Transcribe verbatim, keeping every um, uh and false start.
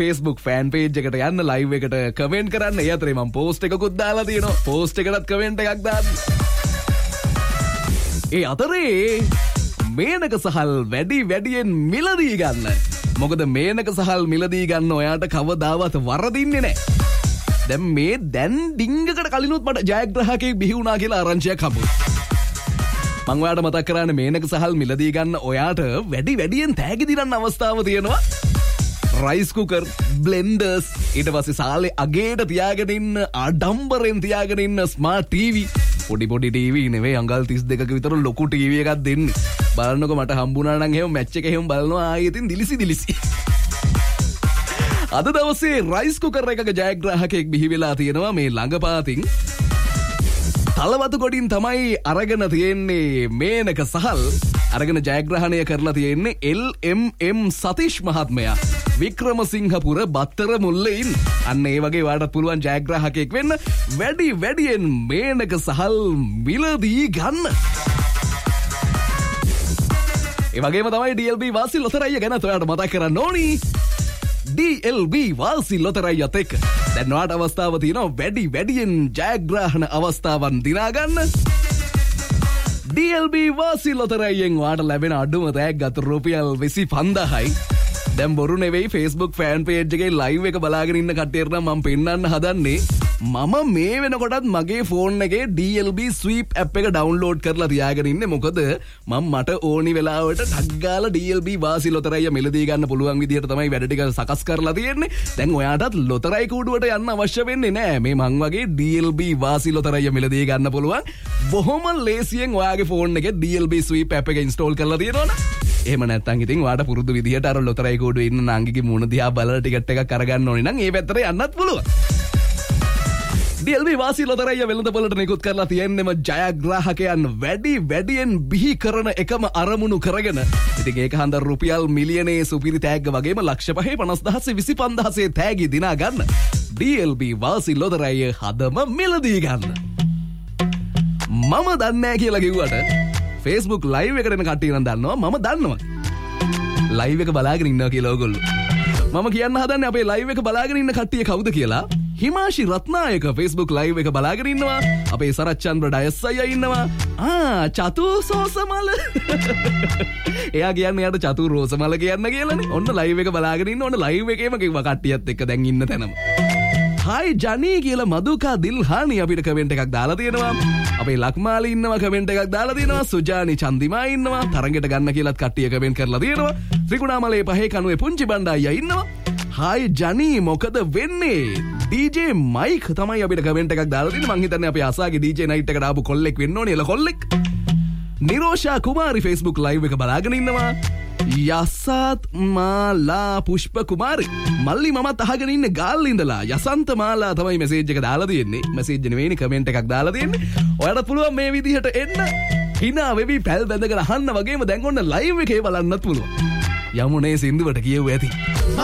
Facebook fan page එකට යන්න live එකට comment කරන්න. ඒ අතරේ මම post එකකුත් දාලා තියෙනවා. post එකකටත් comment එකක් දාන්න. ඒ අතරේ මේනක සහල් වැඩි වැඩියෙන් මිලදී ගන්න. මොකද මේනක සහල් මිලදී ගන්න ඔයාට කවදාවත් වරදින්නේ නැහැ. දැන් මේ දැන් ඩිංගකට කලිනුත් මට ජයග්‍රාහකයෙක් බිහි වුණා කියලා ආරංචියක් හම්බුනා. මම ඔයාලට මතක් කරන්නේ මේනක සහල් මිලදී ගන්න ඔයාට වැඩි වැඩියෙන් තෑගි දිනන්න අවස්ථාව තියෙනවා. රයිස් කුකර්, බ්ලෙන්ඩර්ස්, ඊට පස්සේ සාලේ අගේට තියාගෙන ඉන්න ආඩම්බරෙන් තියාගෙන ඉන්න ස්මාර්ට් ටීවී. පොඩි පොඩි ටීවී නෙවෙයි අඟල් තිස් දෙකක විතර ලොකු ටීවී එකක් දෙන්නේ. බලන්නකො මට හම්බුණා නම් එහෙම මැච් එක එහෙම බලනවා ආයෙත් දිලිසි දිලිසි. අද දවසේ රයිස් කුකර් එකක ජයග්‍රාහකයෙක් බිහි වෙලා තියෙනවා මේ ළඟපාතින්. තලවතු ගොඩින් තමයි අරගෙන තියෙන්නේ මේනක සහල්. අරගෙන ජයග්‍රහණය කරලා තියෙන්නේ එල් එම් එම් සතිෂ් මහත්මයා. වික්‍රමසිංහපුර බත්තර මුල්ලෙයින්. අන්න ඒ වගේ වාටත් පුළුවන් ජයග්‍රාහකයෙක් වෙන්න. වැඩි වැඩියෙන් මේනක සහල් මිලදී ගන්න. ඒ වගේම තමයි ඩී එල් බී වාසි ලොතරැය ගැන ඔයාලට මතක් කරන්න ඕනි. ඩී එල් බී වාසි ලොතරැයත් එක්ක දැන් ඔයාට අවස්ථාව තියෙනවා වැඩි වැඩියෙන් ජයග්‍රහණ අවස්ථාවන් දිනා ගන්න. ඩී එල් බී වාසි ලොතරැයෙන් ඔයාට ලැබෙන අඩුම තෑග්ගත් රුපියල් විසි පන්දාහයි. දැන් බොරු නෙවෙයි Facebook fan page එකේ live එක බලාගෙන ඉන්න කට්ටියට නම් මම පෙන්නන්න හදන්නේ මම මේ වෙනකොටත් මගේ ෆෝන් එකේ ඩී එල් බී sweep app එක download කරලා තියාගෙන ඉන්නේ. මොකද මම මට ඕනි වෙලාවට ටක් ගාලා ඩී එල් බී වාසි ලොතරැය මෙලදී ගන්න පුළුවන් විදියට තමයි වැඩ ටික සකස් කරලා තියෙන්නේ. දැන් ඔයාටත් ලොතරැයි කූඩුවට යන්න අවශ්‍ය වෙන්නේ නැහැ. මේ මං වගේ ඩී එල් බී වාසි ලොතරැය මෙලදී ගන්න පුළුවන්. බොහොම ලේසියෙන් ඔයාගේ ෆෝන් එකේ ඩී එල් බී sweep app එක install කරලා තියෙනවනේ. එහෙම නැත්නම් ඉතින් ඔයාට පුරුදු විදියට අර ලොතරැයි කූඩුවේ ඉන්න නාංගිගේ මුණ දිහා බලලා ටිකට් එකක් අරගන්න ඕනේ නම් ඒ පැත්තට යන්නත් පුළුවන්. ඩී එල් බී වාසි ලොතරැය වෙළඳපොළට නිකුත් කරලා තියෙන්නම ජයග්‍රාහකයන් වැඩි වැඩියෙන් බිහි කරන එකම අරමුණු කරගෙන. ඉතින් ඒක හන්ද රුපියල් මිලියනේ සුපිරි තෑග්ග වගේම ලක්ෂ පහේ පනස් දහසේ විසි පන්දාහසේ තෑගි දිනා ගන්න. ඩී එල් බී වාසි ලොතරැය හදම මිලදී ගන්න. මම දන්නේ නැහැ කියලා කිව්වට Facebook live එකට එන කට්ටිය නම් දන්නවා. මම දන්නවා. live එක බලාගෙන ඉන්නවා කියලා ඕගොල්ලෝ. මම කියන්න හදන්නේ අපේ live එක බලාගෙන ඉන්න කට්ටිය කවුද කියලා. හිමාෂි රත්නායක Facebook live එක බලාගෙන ඉන්නවා. අපේ සරච්චන්ද්‍ර ඩයස් අයියා ඉන්නවා. ආ චතු සෝසමල. එයා කියන්නේ යාට චතු රෝසමල කියන්න කියලානේ. ඔන්න live එක බලාගෙන ඉන්න. ඔන්න live එකේම කිව්වා කට්ටියත් එක්ක දැන් ඉන්න තැනම. හායි ජනී කියලා මදුකා දිල්හානි අපිට කමෙන්ට් එකක් දාලා තියෙනවා. අපේ ලක්මාලි ඉන්නවා කමෙන්ට් එකක් දාලා තියෙනවා. සුජානි චන්දිමා ඉන්නවා. තරඟට ගන්න කියලාත් කට්ටිය කමෙන්ට් කරලා තියෙනවා. ත්‍රිකුණාමලේ පහේ කනුවේ පුංචි බණ්ඩා අයියා ඉන්නවා. හායි ජනී මොකද වෙන්නේ? ඩීජේ මයික් තමයි අපිට කමෙන්ට් එකක් දාලා තියෙන්නේ. මං හිතන්නේ අපේ අසාගේ ඩීජේ නයිට් එකට ආපු කොල්ලෙක් වෙන්න ඕනේ. එල කොල්ලෙක්. නිරෝෂා කුමාරි Facebook live එක බලාගෙන ඉන්නවා. යසත් මාලා පුෂ්ප කුමාරි මල්ලි මමත් අහගෙන ඉන්නේ ගාල්ල ඉඳලා. යසන්ත මාලා තමයි මැසේජ් එක දාලා තියෙන්නේ. මැසේජ් නෙවෙයිනේ කමෙන්ට් එකක් දාලා තියෙන්නේ. ඔයාලට පුළුවන් මේ විදිහට එන්න. hina වෙවි පැල් බැඳගෙන අහන්න වගේම දැන් ඔන්න live එකේ බලන්නත් පුළුවන්. යමුනේ සින්දුවට කියුව ඇති.